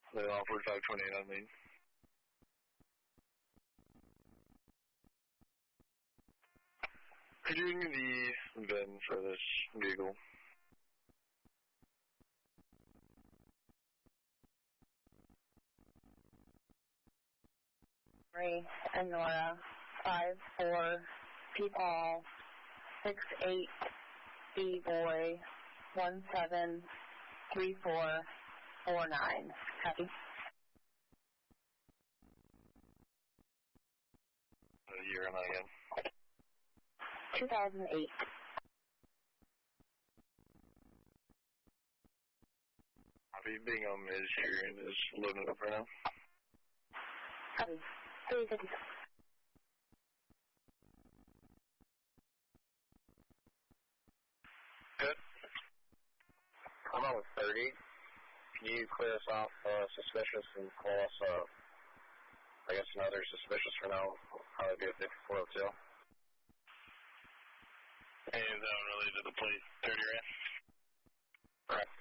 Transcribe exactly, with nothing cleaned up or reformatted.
Then on forty-five twenty-eight on main. Could you give me the V I N for this vehicle? Three, Enora, five, four, P. Paul, six, eight, B. Boy, one, seven, three, four, four, nine. Copy. What year am I again? two thousand eight. Copy. Bingham is here and is loading it up right now. Copy. three fifty. Good. I'm on with thirty. Can you clear us off uh, suspicious and call us, uh, I guess, another suspicious for now? How would be a fifty-four oh two? And is that related to the plate thirty, right? Correct.